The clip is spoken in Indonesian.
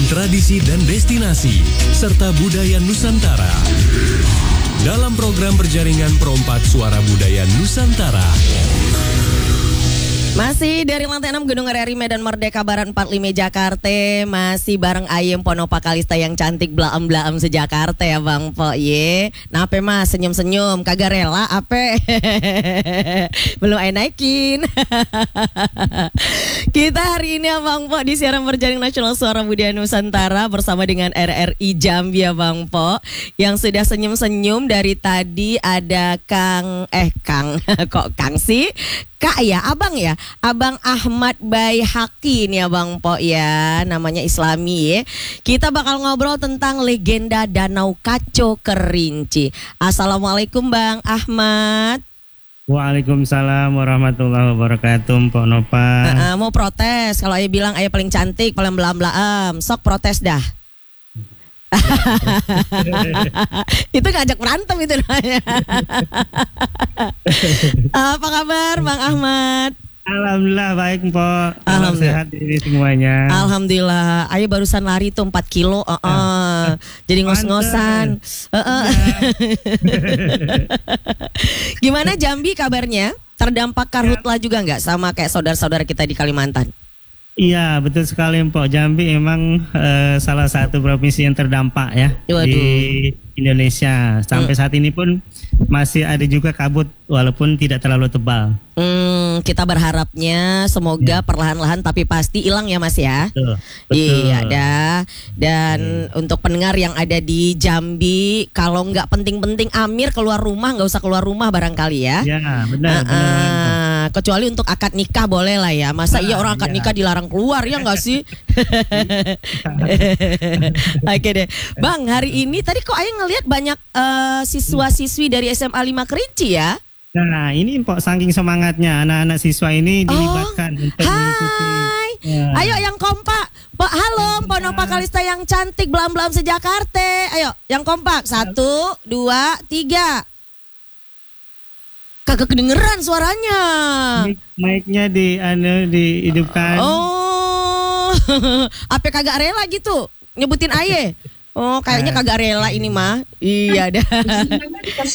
tradisi dan destinasi, serta budaya Nusantara. Dalam program berjaringan Perompak Suara Budaya Nusantara. Masih dari lantai 6 Gedung RRI Medan Merdeka Barat 45 Jakarta. Masih bareng Ayem Ponopa Kalista yang cantik blaem-blaem sejakarta ya Bang Po ye. Nah apa mas senyum-senyum kagak rela apa? Belum ay naikin. Kita hari ini ya Bang Po di siaran berjaring Nasional Suara Budaya Nusantara bersama dengan RRI Jambi ya Bang Po. Yang sudah senyum-senyum dari tadi ada Kang kok Kang sih? Kak ya, abang ya, Abang Ahmad Baihaqi nih ya Bang Po ya, namanya Islami ya. Kita bakal ngobrol tentang legenda Danau Kaco Kerinci. Assalamualaikum Bang Ahmad. Waalaikumsalam warahmatullahi wabarakatuh, Mpok Nopa. Mau protes, kalau ayah bilang ayah paling cantik, paling belam-belam, sok protes dah. Itu ngajak berantem itu namanya. Apa kabar Bang Ahmad? Alhamdulillah baik Mpok. Alhamdulillah. Sehat ini semuanya. Alhamdulillah. Ayo barusan lari tuh 4 kilo. Jadi ngos-ngosan. Gimana Jambi kabarnya? Terdampak karhutla juga nggak sama kayak saudara-saudara kita di Kalimantan? Iya betul sekali Mpok. Jambi emang salah satu provinsi yang terdampak ya. Waduh. Di Indonesia. Sampai saat ini pun masih ada juga kabut walaupun tidak terlalu tebal. Kita berharapnya semoga perlahan-lahan tapi pasti hilang ya Mas ya. Betul. Iya dah. Dan untuk pendengar yang ada di Jambi, kalau nggak penting-penting Amir keluar rumah, nggak usah keluar rumah barangkali ya. Ya benar. Kecuali untuk akad nikah boleh lah ya. Masa iya orang akad nikah dilarang keluar ya nggak sih? Oke deh, Bang. Hari ini tadi kok Ayah ngelihat banyak siswa-siswi dari SMA 5 Kerinci ya? Nah ini Mpok saking semangatnya anak-anak siswa ini dilibatkan untuk mengikuti. Ya. Ayo yang kompak. Pak halo Ponopa Kalista yang cantik belam-belam sejakarta. Ayo yang kompak 1, 2, 3. Kagak kedengeran suaranya. Mic-nya dihidupkan. Oh, apa kagak rela gitu nyebutin aye? Oh, kayaknya kagak rela ini mah. Iya dah.